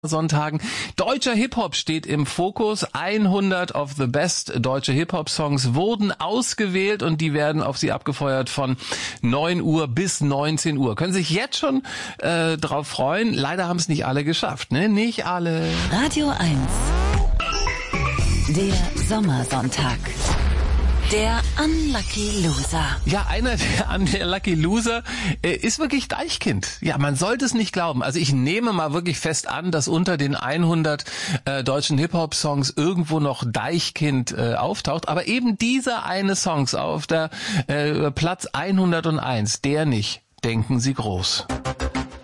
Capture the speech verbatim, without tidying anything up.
Sonntagen. Deutscher Hip-Hop steht im Fokus. hundert of the best deutsche Hip-Hop-Songs wurden ausgewählt und die werden auf Sie abgefeuert von neun Uhr bis neunzehn Uhr. Können sich jetzt schon äh, drauf freuen. Leider haben es nicht alle geschafft, ne? Nicht alle. Radio eins. Der Sommersonntag. Der Unlucky Loser. Ja, einer der Unlucky Loser äh, ist wirklich Deichkind. Ja, man sollte es nicht glauben. Also ich nehme mal wirklich fest an, dass unter den hundert äh, deutschen Hip-Hop-Songs irgendwo noch Deichkind äh, auftaucht. Aber eben dieser eine Song auf der äh, Platz hunderteins, der nicht. Denken Sie groß.